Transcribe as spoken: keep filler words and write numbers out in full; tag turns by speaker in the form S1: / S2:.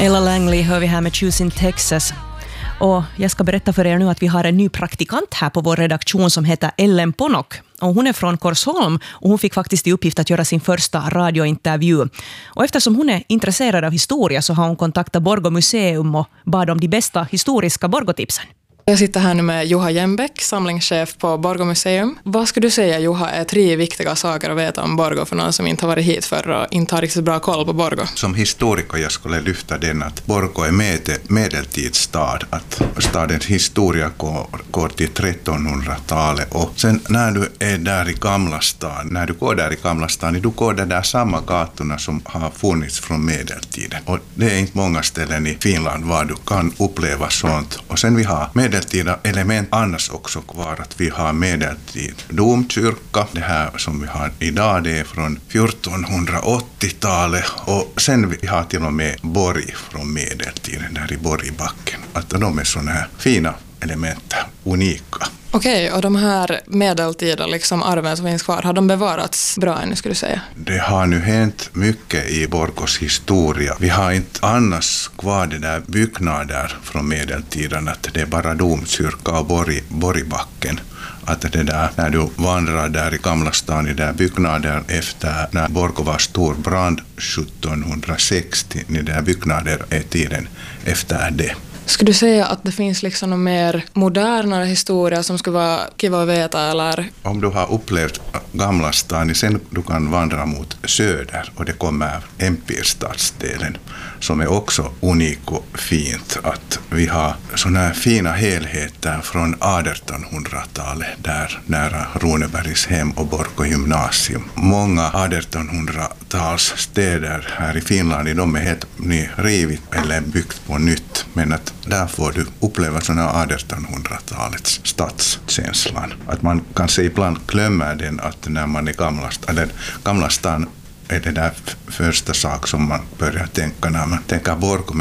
S1: Ella Langley hör vi här med Choosing Texas. Och jag ska berätta för er nu att vi har en ny praktikant här på vår redaktion som heter Ellen Ponok. Och hon är från Korsholm och hon fick faktiskt i uppgift att göra sin första radiointervju. Och eftersom hon är intresserad av historia så har hon kontaktat Borgå museum och bad om de bästa historiska Borgå-tipsen.
S2: Jag sitter här nu med Juha Jembäck, samlingschef på Borgå museum. Vad skulle du säga, Juha, är tre viktiga saker att veta om Borgå för någon som inte har varit hit för och inte har riktigt bra koll på Borgå?
S3: Som historiker jag skulle lyfta den att Borgå är med, medeltidsstad, att stadens historia går, går till trettonhundratalet. Och sen när du är där i Gamla stan, när du går där i Gamla stan, du går där, där samma gatorna som har funnits från medeltiden. Och det är inte många ställen i Finland var du kan uppleva sånt. Och sen vi har medeltida element annars också kvar, att vi har medeltid domkyrka, det här som vi har idag, det är från fjortonhundraåttiotalet, och sen vi har till och med borg från medeltiden där i Borgbacken. Att de är sådana här fina element, unika.
S2: Okej, och de här medeltida liksom arven som finns kvar, har de bevarats bra ännu skulle du säga?
S3: Det har nu hänt mycket i Borgås historia. Vi har inte annars kvar det där byggnader från medeltiden, att det är bara domkyrka och borg, Borgbacken. Att det där, när du vandrar där i Gamla stan i där byggnader efter när Borgå var stor brand sjuttonhundrasextio, ni där byggnader är tiden efter det.
S2: Skulle du säga att det finns liksom någon mer modernare historia som skulle vara kiva att veta, eller?
S3: Om du har upplevt Gamla stan, sen du kan vandra mot söder och det kommer Empirestadsdelen som är också unik och fint. Att vi har såna här fina helheter från artonhundratalet där nära Runebergs hem och Borgå gymnasium. Många artonhundratals städer här i Finland, de är helt rivit eller byggt på nytt, men att där får du uppleva såna artonhundratalets stadskänslan. Att man kanske ibland glömmer den, att när man är Gamla stan, eller Gamla stan är det där första sak som man börjar tänka när man tänker Borgå.